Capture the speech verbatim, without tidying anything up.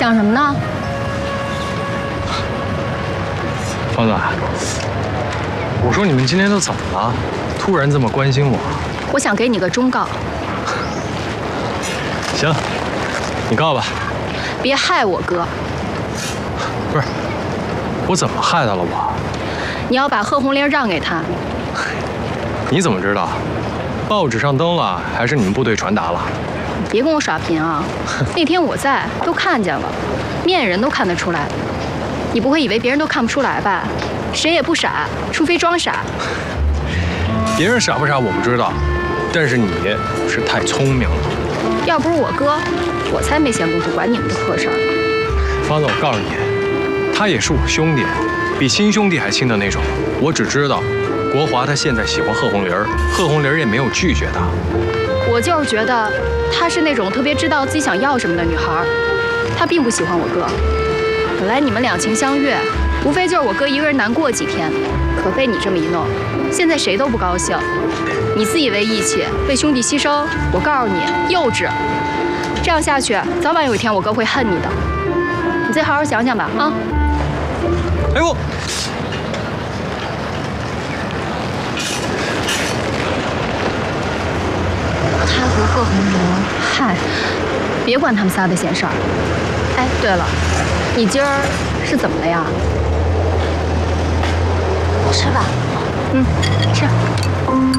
想什么呢？ 方子，我说你们今天都怎么了？突然这么关心我？ 我想给你个忠告。 行，你告吧。 别害我哥。 不是，我怎么害他了我？ 你要把贺红玲让给他。 你怎么知道？报纸上登了，还是你们部队传达了？ 别跟我耍贫啊！那天我在，都看见了，面人都看得出来。你不会以为别人都看不出来吧？谁也不傻，除非装傻。 别人傻不傻我不知道，但是你是太聪明了。 要不是我哥，我才没闲工夫管你们的破事儿。 方子，我告诉你，他也是我兄弟，比亲兄弟还亲的那种。我只知道，国华他现在喜欢贺红玲，贺红玲也没有拒绝他。 我就是觉得她是那种特别知道自己想要什么的女孩，她并不喜欢我哥。本来你们两情相悦，无非就是我哥一个人难过几天，可被你这么一弄，现在谁都不高兴。你自以为义气，为兄弟牺牲，我告诉你，幼稚。这样下去，早晚有一天我哥会恨你的。你再好好想想吧，啊！ 哎呦！ 他和贺红玲，嗨，别管他们仨的闲事儿。哎，对了，你今儿是怎么了呀？ 吃吧。 嗯，吃。